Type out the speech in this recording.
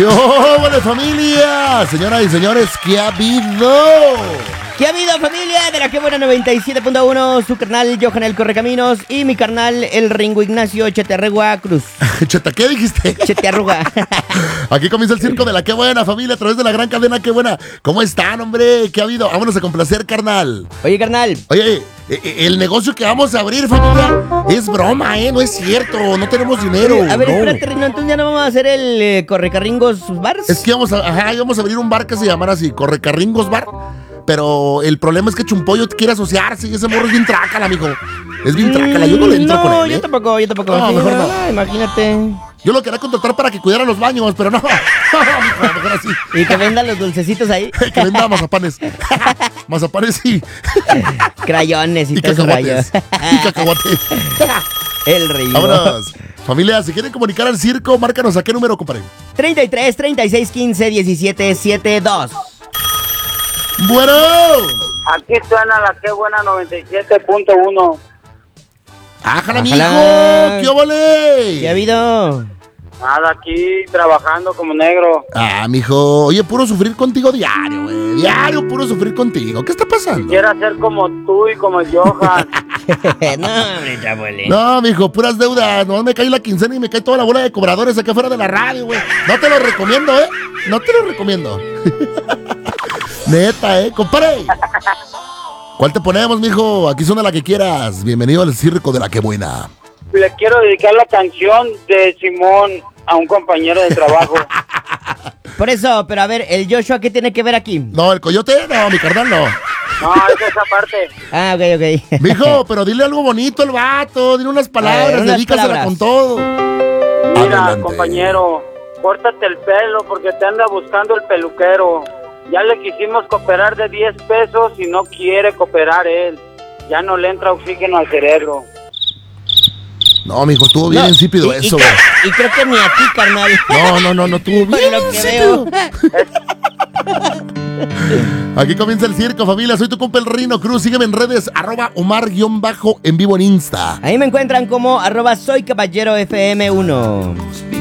¡Qué hola, familia! Señoras y señores, ¿qué ha habido? ¿Qué ha habido, familia? De la que buena 97.1, su carnal Johan el Correcaminos y mi carnal el Ringo Ignacio Chetearregua Cruz. Cheta, ¿qué dijiste? Chetearruga. Aquí comienza el circo de la Qué Buena, familia, a través de la gran cadena Qué Buena. ¿Cómo están, hombre? ¿Qué ha habido? Vámonos a complacer, carnal. Oye, carnal. Oye, el negocio que vamos a abrir, familia, es broma, no es cierto, no tenemos dinero. A ver, no. espérate, Rino, entonces ya no vamos a hacer el Correcarringos Bars. Es que íbamos a abrir un bar que se llamara así, Correcarringos Bar. Pero el problema es que Chumpollo quiere asociarse y ese morro es bien trácala, amigo. Es bien trácala, yo no le entro con él. Yo tampoco. No, mejor no. Imagínate. Yo lo quería contratar para que cuidara los baños, pero no. Mijo, mejor así. Y que vendan los dulcecitos ahí. Que venda mazapanes. Mazapanes Crayones y y todo eso cacahuates. Y cacahuate. El Ringo. Vámonos. Familia, si quieren comunicar al circo, márcanos a qué número, compadre. 33 36 15 17 72. Bueno. Aquí suena la Qué Buena 97.1. ¡Ájala, mijo! Ájala. ¡Qué óvole! ¿Qué ha habido? Nada, aquí trabajando como negro. Ah, mijo. Oye, puro sufrir contigo diario, güey. Diario, puro sufrir contigo. ¿Qué está pasando? Quiero ser como tú y como el Johan. No, hombre, chabuele. No, mijo, puras deudas. No me cae la quincena y me cae toda la bola de cobradores acá afuera de la radio, güey. No te lo recomiendo, ¿eh? No te lo recomiendo. Neta, compadre. ¿Cuál te ponemos, mijo? Aquí suena la que quieras. Bienvenido al circo de la Qué Buena. Le quiero dedicar la canción de Simón a un compañero de trabajo. Por eso, pero a ver, ¿el Joshua qué tiene que ver aquí? No, el coyote, no, mi carnal no. No, es esa parte. Ah, ok. Mijo, pero dile algo bonito al vato. Dile unas palabras, unas dedícasela palabras. con todo. Mira, Adelante. compañero, córtate el pelo porque te anda buscando el peluquero. Ya le quisimos cooperar de 10 pesos y no quiere cooperar él. Ya no le entra oxígeno al cerebro. No, mijo, estuvo bien insípido eso, güey. Y creo que ni a ti, carnal. No, estuvo Por bien lo que insípido. veo. Aquí comienza el circo, familia. Soy tu compa el Rino Cruz. Sígueme en redes, @Omar_en vivo en Insta. Ahí me encuentran como @soycaballerofm1.